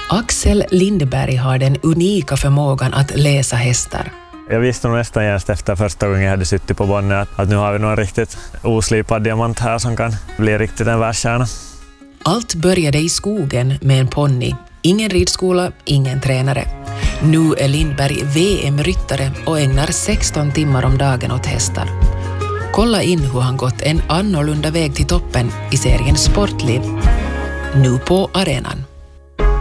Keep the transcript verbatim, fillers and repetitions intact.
Axel Lindberg har den unika förmågan att läsa hästar. Jag visste nog nästan just efter första gången jag hade suttit på Bonne att, att nu har vi någon riktigt oslipad diamant här som kan bli riktigt en världskärna. Allt började i skogen med en ponny. Ingen ridskola, ingen tränare. Nu är Lindberg V M-ryttare och ägnar sexton timmar om dagen åt hästar. Kolla in hur han gått en annorlunda väg till toppen i serien Sportliv. Nu på arenan.